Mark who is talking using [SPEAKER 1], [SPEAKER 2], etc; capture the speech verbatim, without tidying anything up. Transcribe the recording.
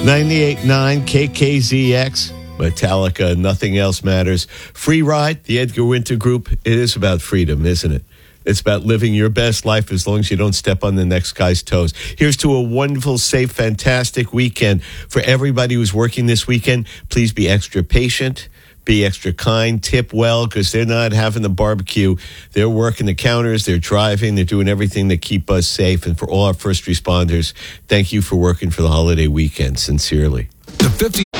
[SPEAKER 1] ninety-eight point nine K K Z X, Metallica, Nothing Else Matters. Free Ride, the Edgar Winter Group. It is about freedom, isn't it? It's about living your best life as long as you don't step on the next guy's toes. Here's to a wonderful, safe, fantastic weekend. For everybody who's working this weekend, please be extra patient, be extra kind, tip well, because they're not having the barbecue. They're working the counters, they're driving, they're doing everything to keep us safe. And for all our first responders, thank you for working for the holiday weekend, sincerely.
[SPEAKER 2] The fifty